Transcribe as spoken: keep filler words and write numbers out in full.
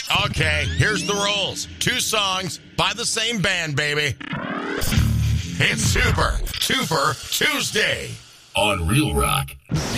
Okay, here's the rules. Two songs by the same band, baby. It's Super Twofer Tuesday on Real Rock.